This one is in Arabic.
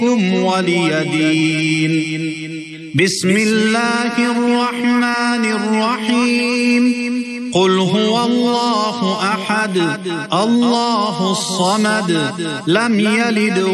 ولي دين. بسم الله الرحمن الرحيم. قل هو الله أحد الله الصمد لم يلد